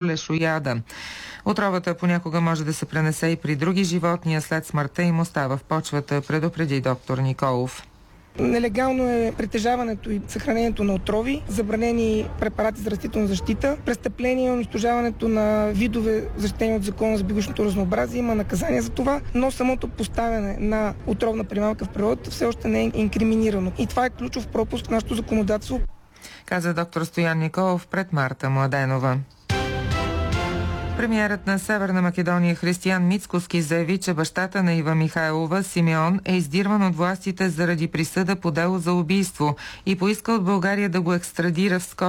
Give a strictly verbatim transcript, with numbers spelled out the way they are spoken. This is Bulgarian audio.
лешояда. Отровата понякога може да се пренесе и при други животни, а след смъртта им остава в почвата, предупреди доктор Николов. Нелегално е притежаването и съхранението на отрови, забранени препарати за растителна защита, престъпление и унищожаването на видове, защитени от Закона за биологичното разнообразие. Има наказание за това, но самото поставяне на отровна примамка в природата все още не е инкриминирано. И това е ключов пропуск в нашето законодателство, каза доктор Стоян Николов пред Марта Младенова. Премиерът на Северна Македония Християн Мицкоски заяви, че бащата на Ива Михайлова, Симеон, е издирван от властите заради присъда по дело за убийство и поиска от България да го екстрадира в скоро